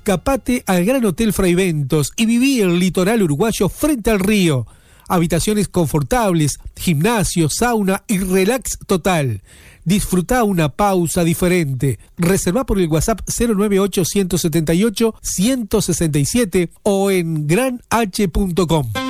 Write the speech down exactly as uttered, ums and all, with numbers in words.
Escapate al Gran Hotel Fraiventos y viví el litoral uruguayo frente al río. Habitaciones confortables, gimnasio, sauna y relax total. Disfruta una pausa diferente. Reserva por el WhatsApp cero nueve ocho, uno siete ocho, uno seis siete o en gran h punto com.